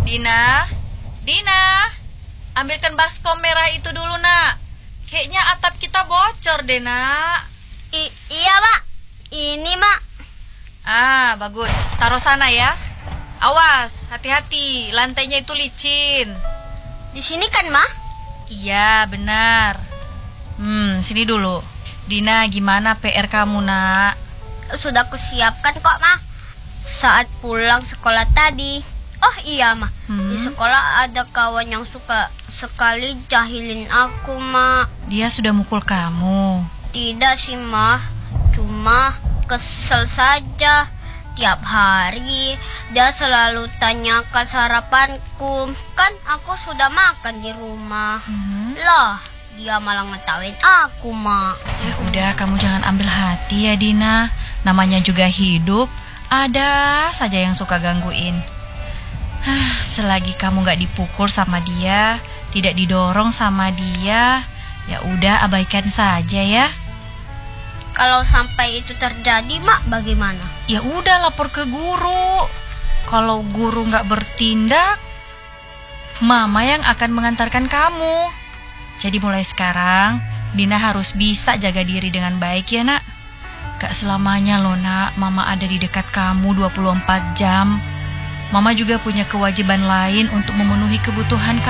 Dina, Dina, ambilkan baskom merah itu dulu, nak. Kayaknya atap kita bocor deh, nak. Iya, Mak. Ini, Mak. Ah, bagus. Taruh sana ya. Awas, hati-hati. Lantainya itu licin. Di sini kan, Mak? Iya, benar. Sini dulu. Dina, gimana PR kamu, nak? Sudah kusiapkan kok, Mak. Saat pulang sekolah tadi. Oh iya, Mak. Di sekolah ada kawan yang suka sekali jahilin aku, Mak. Dia sudah mukul kamu. Tidak sih, Mak. Cuma kesel saja. Tiap hari dia selalu tanyakan sarapanku. Kan aku sudah makan di rumah. Loh, dia malah ngetawain aku, Mak. Ya udah, kamu jangan ambil hati ya, Dina. Namanya juga hidup. Ada saja yang suka gangguin. Selagi kamu gak dipukul sama dia, tidak didorong sama dia, ya udah abaikan saja ya. Kalau sampai itu terjadi, Mak, bagaimana? Ya udah, lapor ke guru. Kalau guru gak bertindak, Mama yang akan mengantarkan kamu. Jadi mulai sekarang, Dina harus bisa jaga diri dengan baik ya, nak. Gak selamanya loh, nak, Mama ada di dekat kamu 24 jam. Mama juga punya kewajiban lain untuk memenuhi kebutuhan kamu.